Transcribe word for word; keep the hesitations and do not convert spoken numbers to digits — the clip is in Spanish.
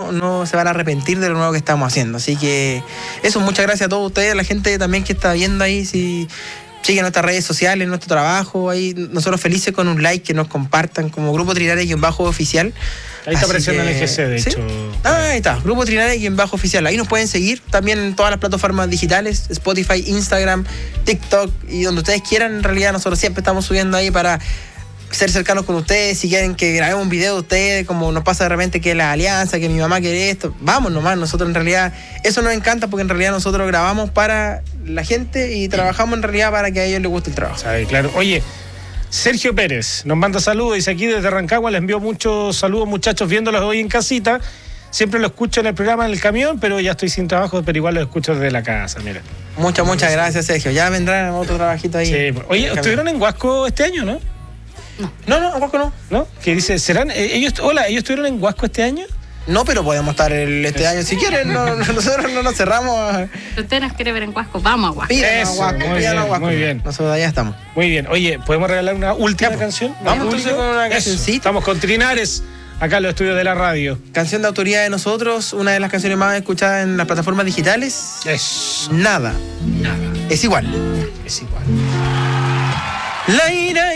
no, no se van a arrepentir de lo nuevo que estamos haciendo. Así que eso, muchas gracias a todos ustedes, a la gente también que está viendo ahí, si siguen nuestras redes sociales, nuestro trabajo, ahí nosotros felices con un like, que nos compartan como Grupo Trinares-oficial. Ahí está apareciendo el G C, de ¿sí? hecho. Ah, ahí está, Grupo Trinares-oficial. Ahí nos pueden seguir también en todas las plataformas digitales, Spotify, Instagram, TikTok y donde ustedes quieran. En realidad nosotros siempre estamos subiendo ahí para ser cercanos con ustedes. Si quieren que grabemos un video de ustedes, como nos pasa de repente que la alianza, que mi mamá quiere esto, vamos nomás. Nosotros en realidad, eso nos encanta porque en realidad nosotros grabamos para la gente y trabajamos en realidad para que a ellos les guste el trabajo. Sabe, claro. Oye, Sergio Pérez nos manda saludos, dice aquí desde Rancagua, les envío muchos saludos, muchachos, viéndolos hoy en casita. Siempre lo escucho en el programa en el camión, pero ya estoy sin trabajo, pero igual lo escucho desde la casa, mira. Muchas, muchas gracias, Sergio. Ya vendrá otro trabajito ahí. Sí. Oye, ¿estuvieron en Huasco este año, no? No, no, no, en Huasco no. ¿No? Que dice, ¿serán ellos? Hola, ¿ellos estuvieron en Huasco este año? No, pero podemos estar el, este año si quieren. No, nosotros no nos cerramos. Si usted nos quiere ver en Huasco, vamos a Huasco. Pídanos a Huasco, muy pídanos a bien, Huasco. muy bien. Nosotros allá estamos. Muy bien. Oye, ¿podemos regalar una última Ya, canción? vamos entonces con una canción. Sí. Estamos con Trinares, acá en los estudios de la radio. Canción de autoría de nosotros, una de las canciones más escuchadas en las plataformas digitales. Es Nada. nada. Es igual. Es igual. La ira